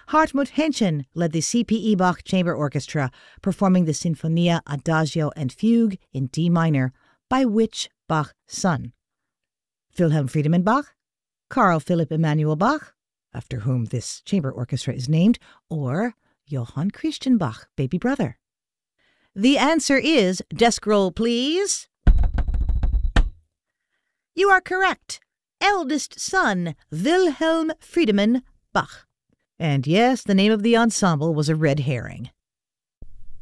Hartmut Henschen led the C.P.E. Bach Chamber Orchestra, performing the Sinfonia Adagio and Fugue in D minor, by which Bach's son? Wilhelm Friedemann Bach, Carl Philipp Emanuel Bach, after whom this chamber orchestra is named, or Johann Christian Bach, baby brother? The answer is, desk roll please. You are correct. Eldest son, Wilhelm Friedemann Bach. And yes, the name of the ensemble was a red herring.